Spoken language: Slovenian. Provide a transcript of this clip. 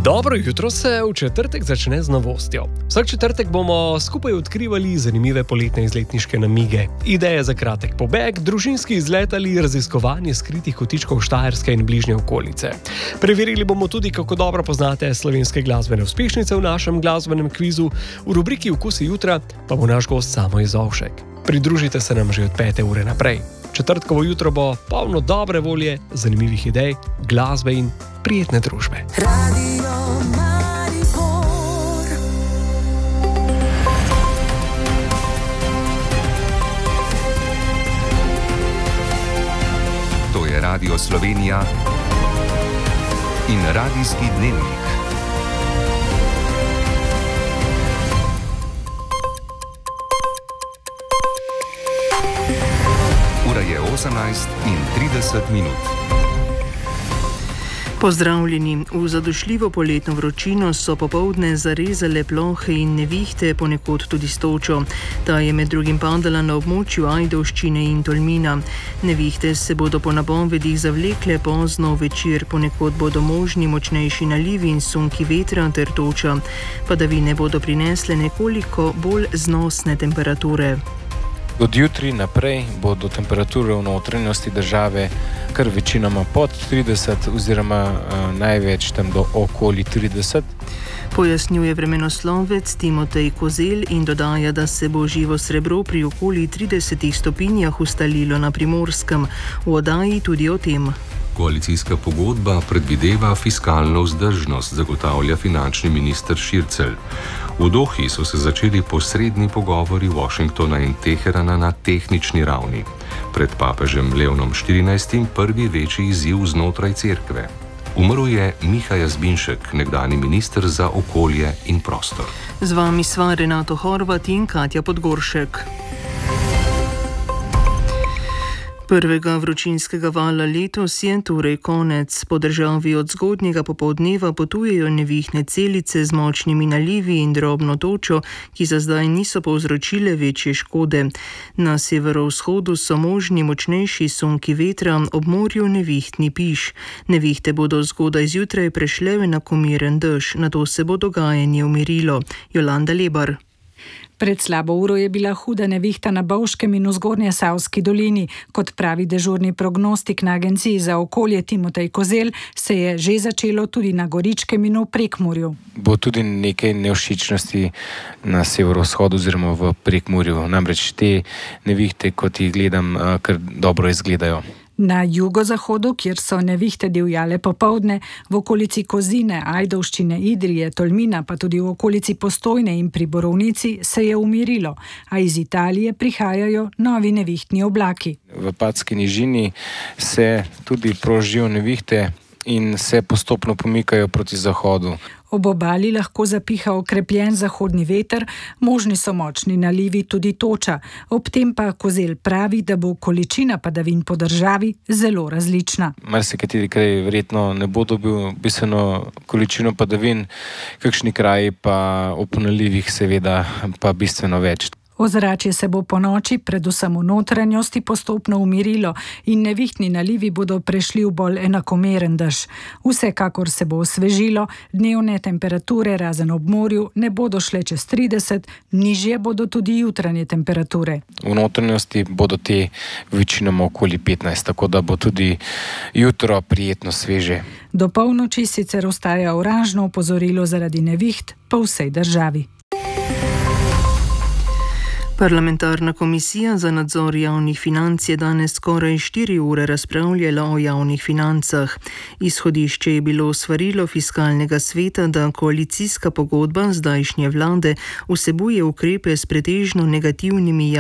Dobro jutro se v četrtek začne z novostjo. Vsak četrtek bomo skupaj odkrivali zanimive poletne izletniške namige, ideje za kratek pobeg, družinski izlet ali raziskovanje skritih kotičkov Štajerske in bližnje okolice. Preverili bomo tudi, kako dobro poznate slovenske glasbene uspešnice v našem glasbenem kvizu. V rubriki Vkusi jutra pa bo naš gost Samo Izovšek. Pridružite se nam že od 5. ure naprej. Četrtkovo jutro bo polno dobre volje, zanimivih idej, glasbe in prijetne družbe. Radio Maribor. To je Radio Slovenija in Radijski dnevnik. Ura je 18:30. Pozdravljeni. V zadošljivo poletno vročino so popoldne zarezale plohe in nevihte, ponekod tudi s točo. Ta je med drugim padala na območju Ajdovščine in Tolmina. Nevihte se bodo po napovedih zavlekle pozno večer, ponekod bodo možni močnejši nalivi in sunki vetra ter toča. Padavine bodo prinesle nekoliko bolj znosne temperature. Od jutri naprej bodo temperature v notranjosti države kar večinoma pod 30 oziroma največ tam do okoli 30. Pojasnjuje vremenoslovec Timotej Kozelj in dodaja, da se bo živo srebro pri okoli 30 stopinjah ustalilo na Primorskem. V oddaji tudi o tem. Koalicijska pogodba predvideva fiskalno vzdržnost, zagotavlja finančni minister Šircelj. V Dohi so se začeli posredni pogovori Washingtona in Teherana na tehnični ravni. Pred papežem Leonom XIV. Prvi večji izziv znotraj cerkve. Umrl je Miha Jazbinšek, nekdanji minister za okolje in prostor. Z vami sva Renato Horvat in Katja Podgoršek. Prvega vročinskega vala letos je torej konec. Po državi od zgodnjega popoldneva potujejo nevihne celice z močnimi nalivi in drobno točo, ki za zdaj niso povzročile večje škode. Na severovzhodu so možni močnejši sunki vetra, ob morju nevihtni piš. Nevihte bodo zgodaj zjutraj prešle v enakomeren dež, nato se bo dogajanje umirilo. Jolanda Lebar. Pred slabo uro je bila huda nevihta na Bovškem in v Zgornjesavski dolini. Kot pravi dežurni prognostik na Agenciji za okolje Timotej Kozelj, se je že začelo tudi na Goričkem in v Prekmurju. Bo tudi nekaj nevšečnosti na severovzhodu oziroma v Prekmurju. Namreč te nevihte, kot jih gledam, kar dobro izgledajo. Na jugozahodu, kjer so nevihte divjale popoldne, v okolici Kozine, Ajdovščine, Idrije, Tolmina, pa tudi v okolici Postojne in pri Borovnici se je umirilo, a iz Italije prihajajo novi nevihtni oblaki. V Padski nižini se tudi prožijo nevihte in se postopno pomikajo proti zahodu. Ob obali lahko zapiha okrepljen zahodni veter, možni so močni nalivi, tudi toča. Ob tem pa Kozelj pravi, da bo količina padavin po državi zelo različna. Marsikateri kraj verjetno ne bo dobil bistveno količino padavin, kakšni kraji pa ob nalivih seveda pa bistveno več. Ozračje se bo po noči, predvsem v notranjosti, postopno umirilo in nevihtni nalivi bodo prešli v bolj enakomeren dež. Vsekakor se bo osvežilo, dnevne temperature razen ob morju ne bodo šle čez 30, nižje bodo tudi jutranje temperature. V notranjosti bodo te večinoma okoli 15, tako da bo tudi jutro prijetno sveže. Do polnoči sicer ostaja oranžno opozorilo zaradi neviht po vsej državi. Parlamentarna komisija za nadzor javnih financ je danes skoraj 4 ure razpravljala o javnih financah. Izhodišče je bilo svarilo fiskalnega sveta, da koalicijska pogodba zdajšnje vlade vsebuje ukrepe s pretežno negativnimi